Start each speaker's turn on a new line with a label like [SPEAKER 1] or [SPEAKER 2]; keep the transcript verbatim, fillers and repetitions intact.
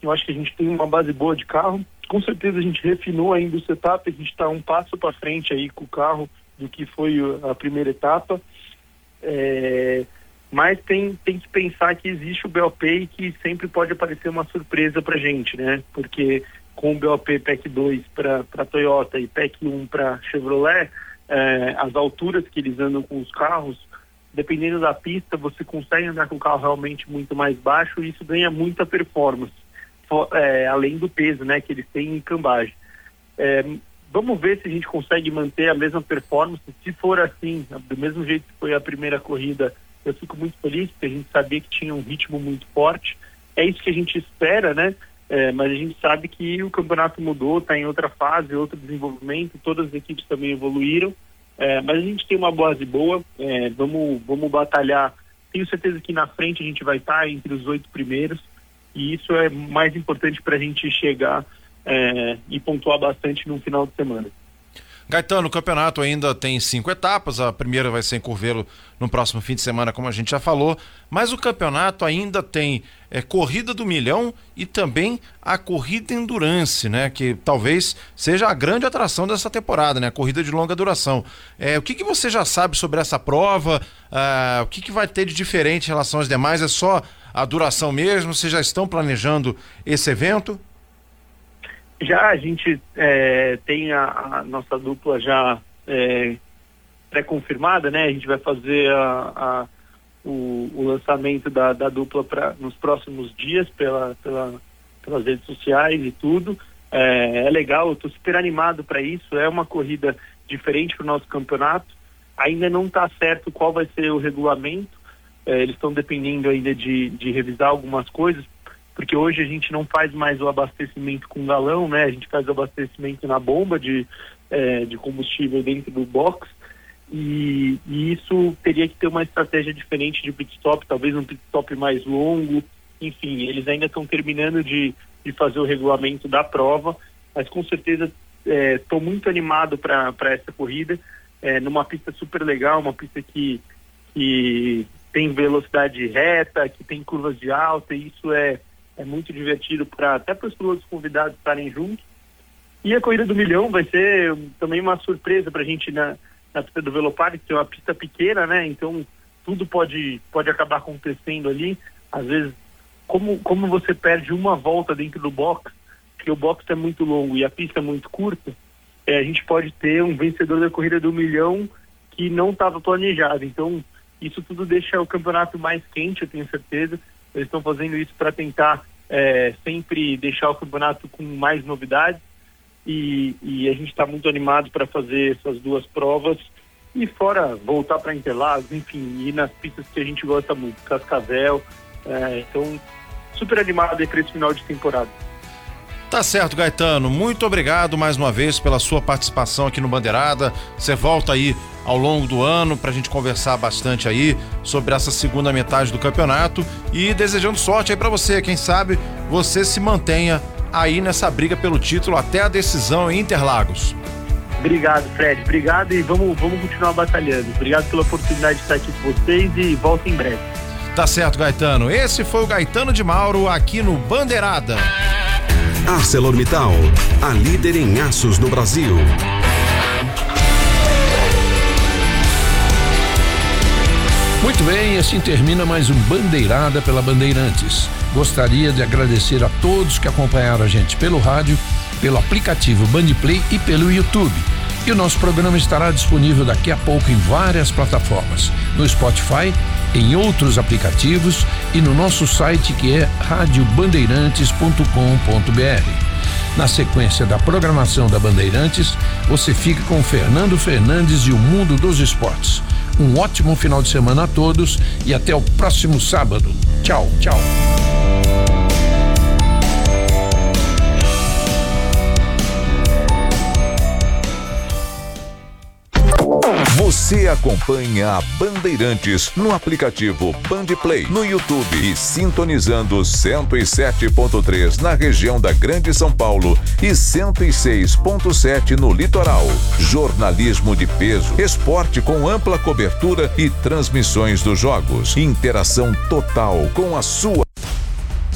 [SPEAKER 1] Eu acho que a gente tem uma base boa de carro. Com certeza a gente refinou ainda o setup, a gente está um passo para frente aí com o carro do que foi a primeira etapa. É, mas tem, tem que pensar que existe o B O P e que sempre pode aparecer uma surpresa para a gente, né? Porque com o B O P P E C dois para Toyota e P E C um para Chevrolet, é, as alturas que eles andam com os carros, dependendo da pista, você consegue andar com o carro realmente muito mais baixo e isso ganha muita performance, é, além do peso, né, que eles têm em cambagem. É, vamos ver se a gente consegue manter a mesma performance. Se for assim, do mesmo jeito que foi a primeira corrida, eu fico muito feliz, porque a gente sabia que tinha um ritmo muito forte. É isso que a gente espera, né? É, mas a gente sabe que o campeonato mudou, está em outra fase, outro desenvolvimento, todas as equipes também evoluíram, é, mas a gente tem uma base boa, é, vamos, vamos batalhar. Tenho certeza que na frente a gente vai estar entre os oito primeiros, e isso é mais importante para a gente chegar é, e pontuar bastante no final de semana.
[SPEAKER 2] Gaetano, o campeonato ainda tem cinco etapas, a primeira vai ser em Curvelo no próximo fim de semana, como a gente já falou, mas o campeonato ainda tem é, corrida do milhão e também a corrida endurance, né, que talvez seja a grande atração dessa temporada, né, a corrida de longa duração. É, o que, que você já sabe sobre essa prova? Ah, o que, que vai ter de diferente em relação às demais? É só a duração mesmo? Vocês já estão planejando esse evento?
[SPEAKER 1] Já a gente é, tem a, a nossa dupla já é, pré-confirmada, né? A gente vai fazer a, a, o, o lançamento da, da dupla pra, nos próximos dias pela, pela, pelas redes sociais e tudo. É, é legal, eu estou super animado para isso. É uma corrida diferente para o nosso campeonato. Ainda não está certo qual vai ser o regulamento. É, eles estão dependendo ainda de, de revisar algumas coisas, porque hoje a gente não faz mais o abastecimento com galão, né? A gente faz o abastecimento na bomba de, é, de combustível dentro do box, e, e isso teria que ter uma estratégia diferente de pit stop, talvez um pit stop mais longo. Enfim, eles ainda estão terminando de, de fazer o regulamento da prova, mas com certeza estou é, muito animado para essa corrida, é, numa pista super legal, uma pista que, que tem velocidade reta, que tem curvas de alta, e isso é É muito divertido para até para os pilotos convidados estarem juntos. E a corrida do milhão vai ser também uma surpresa para a gente na, na pista do Velopark, que é uma pista pequena, né? Então tudo pode, pode acabar acontecendo ali. Às vezes, como, como você perde uma volta dentro do box, porque o box é muito longo e a pista é muito curta, é, a gente pode ter um vencedor da corrida do milhão que não estava planejado. Então isso tudo deixa o campeonato mais quente, eu tenho certeza. Eles estão fazendo isso para tentar é, sempre deixar o campeonato com mais novidades, e, e a gente está muito animado para fazer essas duas provas, e fora voltar para Interlagos, enfim, ir nas pistas que a gente gosta muito, Cascavel. É, então, super animado para esse final de temporada.
[SPEAKER 2] Tá certo, Gaetano, muito obrigado mais uma vez pela sua participação aqui no Bandeirada. Você volta aí ao longo do ano pra gente conversar bastante aí sobre essa segunda metade do campeonato, e desejando sorte aí pra você. Quem sabe você se mantenha aí nessa briga pelo título até a decisão em Interlagos.
[SPEAKER 1] Obrigado, Fred, obrigado, e vamos, vamos continuar batalhando. Obrigado pela oportunidade de estar aqui com vocês, e volto em breve.
[SPEAKER 2] Tá certo, Gaetano. Esse foi o Gaetano de Mauro aqui no Bandeirada.
[SPEAKER 3] ArcelorMittal, a líder em aços no Brasil.
[SPEAKER 4] Muito bem, assim termina mais um Bandeirada pela Bandeirantes. Gostaria de agradecer a todos que acompanharam a gente pelo rádio, pelo aplicativo Bandplay e pelo YouTube. E o nosso programa estará disponível daqui a pouco em várias plataformas, no Spotify, em outros aplicativos e no nosso site, que é rádio bandeirantes ponto com ponto br. Na sequência da programação da Bandeirantes, você fica com Fernando Fernandes e o Mundo dos Esportes. Um ótimo final de semana a todos e até o próximo sábado. Tchau, tchau.
[SPEAKER 3] Você acompanha a Bandeirantes no aplicativo Bandplay, no YouTube e sintonizando cento e sete ponto três na região da Grande São Paulo e cento e seis ponto sete no litoral. Jornalismo de peso, esporte com ampla cobertura e transmissões dos jogos. Interação total com a sua